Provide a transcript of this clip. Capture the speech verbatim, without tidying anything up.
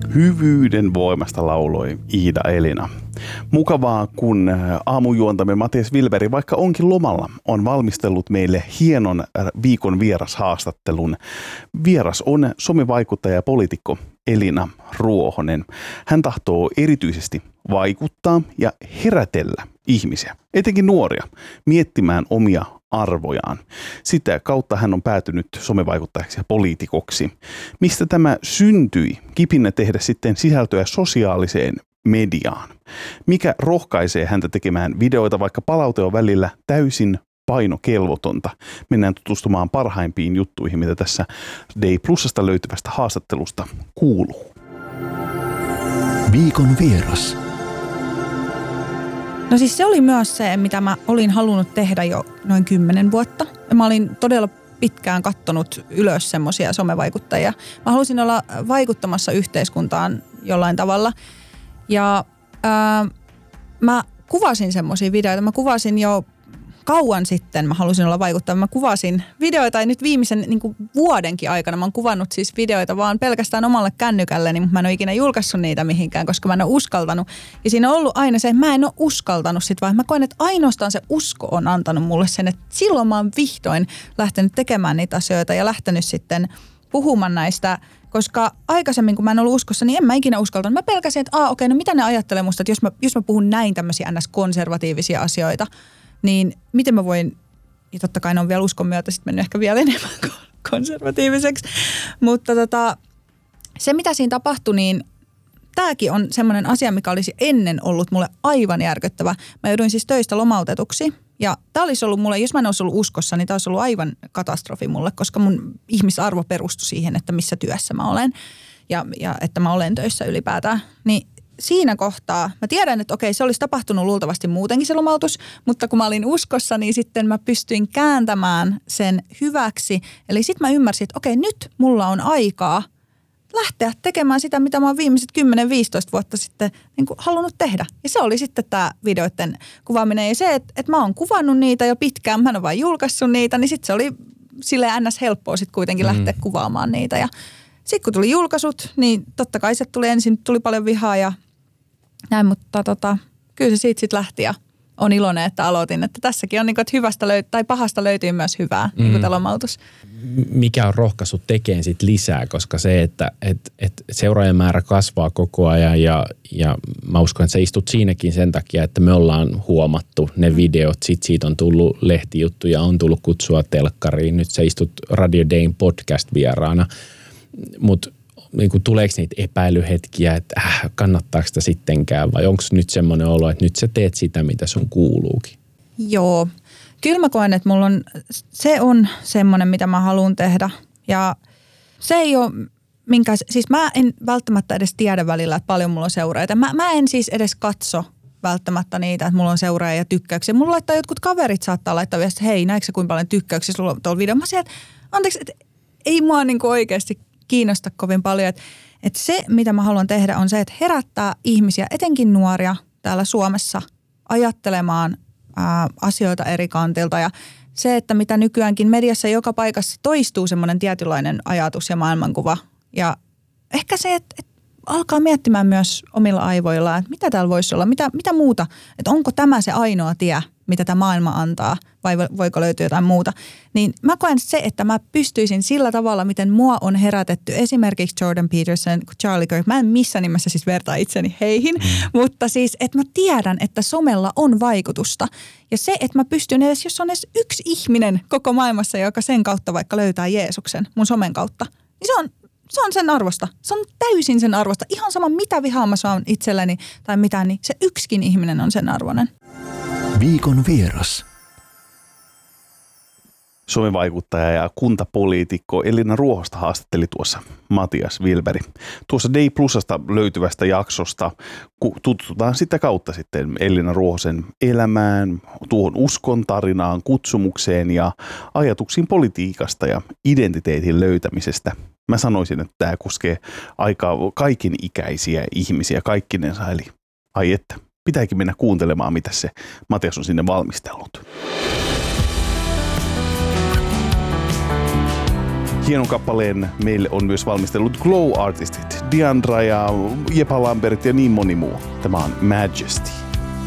Hyvyyden voimasta lauloi Iida Elina. Mukavaa, kun aamujuontamme Matias Wilberg, vaikka onkin lomalla, on valmistellut meille hienon viikon vierashaastattelun. Vieras on somevaikuttaja ja poliitikko Elina Ruohonen. Hän tahtoo erityisesti vaikuttaa ja herätellä ihmisiä, etenkin nuoria, miettimään omia arvojaan. Sitä kautta hän on päätynyt somevaikuttajaksi ja poliitikoksi. Mistä tämä syntyi, kipinä tehdä sitten sisältöä sosiaaliseen mediaan? Mikä rohkaisee häntä tekemään videoita, vaikka palaute on välillä täysin painokelvotonta? Mennään tutustumaan parhaimpiin juttuihin, mitä tässä Day Plusasta löytyvästä haastattelusta kuuluu. Viikon vieras. No siis se oli myös se, mitä mä olin halunnut tehdä jo noin kymmenen vuotta. Mä olin todella pitkään kattonut ylös semmoisia somevaikuttajia. Mä halusin olla vaikuttamassa yhteiskuntaan jollain tavalla. Ja ää, mä kuvasin semmoisia videoita. Mä kuvasin jo kauan sitten, mä halusin olla vaikuttava. Mä kuvasin videoita ja nyt viimeisen niin kuin vuodenkin aikana mä oon kuvannut siis videoita vaan pelkästään omalle kännykälleni, mutta mä en ole ikinä julkaissut niitä mihinkään, koska mä en ole uskaltanut. Ja siinä on ollut aina se, että mä en ole uskaltanut sit, vaan mä koen, että ainoastaan se usko on antanut mulle sen, että silloin mä oon vihdoin lähtenyt tekemään niitä asioita ja lähtenyt sitten puhumaan näistä. Koska aikaisemmin, kun mä en ollut uskossa, niin en mä ikinä uskaltanut. Mä pelkäsin, että aa okei, no mitä ne ajattelee musta, että jos mä, jos mä puhun näin tämmöisiä ns-konservatiivisia asioita, niin miten mä voin, ja totta kai ne on vielä uskon myötä sitten mennyt ehkä vielä enemmän konservatiiviseksi, mutta tota, se mitä siinä tapahtui, niin tämäkin on semmoinen asia, mikä olisi ennen ollut mulle aivan järkyttävä. Mä jouduin siis töistä lomautetuksi, ja tämä olisi ollut mulle, jos mä en olisi ollut uskossa, niin tämä olisi ollut aivan katastrofi mulle, koska mun ihmisarvo perustui siihen, että missä työssä mä olen, ja, ja että mä olen töissä ylipäätään, niin siinä kohtaa, mä tiedän, että okei, se olisi tapahtunut luultavasti muutenkin se lomautus, mutta kun mä olin uskossa, niin sitten mä pystyin kääntämään sen hyväksi. Eli sitten mä ymmärsin, että okei, nyt mulla on aikaa lähteä tekemään sitä, mitä mä oon viimeiset kymmenen viisitoista vuotta sitten niin kuin halunnut tehdä. Ja se oli sitten tämä videoiden kuvaaminen. Ja se, että, että mä oon kuvannut niitä jo pitkään, mä en ole vain julkaissut niitä, niin sitten se oli silleen ns. Helppoa sitten kuitenkin lähteä mm. kuvaamaan niitä. Ja sitten kun tuli julkaisut, niin totta kai se tuli ensin, tuli paljon vihaa ja näin, mutta tota, kyllä se siitä sitten lähti ja on iloinen, että aloitin. Että tässäkin on niin kuin, että hyvästä löy- tai pahasta löytyy myös hyvää, mm. niin kuin tämä lomautus. Mikä on rohkaissut tekemään sit lisää, koska se, että et, et seuraajan määrä kasvaa koko ajan ja, ja mä uskon, että sä istut siinäkin sen takia, että me ollaan huomattu ne videot. Sitten siitä on tullut lehtijuttuja, on tullut kutsua telkkariin. Nyt sä istut Radio Dayn podcast-vieraana, mutta niin kuin tuleeko niitä epäilyhetkiä, että äh, kannattaako sitä sittenkään vai onko nyt semmoinen olo, että nyt sä teet sitä, mitä sun kuuluukin? Joo. Kyllä mä koen, että mulla on, se on semmoinen, mitä mä haluan tehdä. Ja se ei ole minkä, siis mä en välttämättä edes tiedä välillä, että paljon mulla on seuraajia. Mä, mä en siis edes katso välttämättä niitä, että mulla on seuraajia ja tykkäyksiä. Mulla laittaa jotkut kaverit saattaa laittaa viestiä, että hei, näetkö sä kuinka paljon tykkäyksiä sulla on tuolla videolla? Mä sieltä, anteeksi, että ei mua niin kuin oikeasti kiinnosta kovin paljon. Että, että se, mitä mä haluan tehdä, on se, että herättää ihmisiä, etenkin nuoria täällä Suomessa, ajattelemaan ää, asioita eri kantilta. Ja se, että mitä nykyäänkin mediassa joka paikassa toistuu semmoinen tietynlainen ajatus ja maailmankuva. Ja ehkä se, että, että alkaa miettimään myös omilla aivoillaan, että mitä täällä voisi olla, mitä, mitä muuta. Että onko tämä se ainoa tie, mitä tämä maailma antaa, vai voiko löytyä jotain muuta. Niin mä koen se, että mä pystyisin sillä tavalla, miten mua on herätetty esimerkiksi Jordan Peterson, Charlie Kirk. Mä en missään nimessä siis vertaa itseni heihin, mm. mutta siis, että mä tiedän, että somella on vaikutusta. Ja se, että mä pystyn edes, jos on edes yksi ihminen koko maailmassa, joka sen kautta vaikka löytää Jeesuksen mun somen kautta, niin se on, se on sen arvosta. Se on täysin sen arvosta. Ihan sama, mitä vihaa mä saan itselleni tai mitään, niin se yksikin ihminen on sen arvoinen. Viikon vieras. Somevaikuttaja ja kuntapoliitikko Elina Ruohosta haastatteli tuossa Matias Wilberg. Tuossa Day Plusasta löytyvästä jaksosta tutustutaan sitä kautta sitten Elina Ruohosen elämään, tuohon uskon tarinaan, kutsumukseen ja ajatuksiin politiikasta ja identiteetin löytämisestä. Mä sanoisin, että tämä koskee aika kaikin ikäisiä ihmisiä, kaikkinensa, eli ai että, pitääkin mennä kuuntelemaan, mitä se Matias on sinne valmistellut. Hienon kappaleen meille on myös valmistellut Glow Artistit, Diandra ja Jepa Lambert ja niin moni muu. Tämä on Majesty.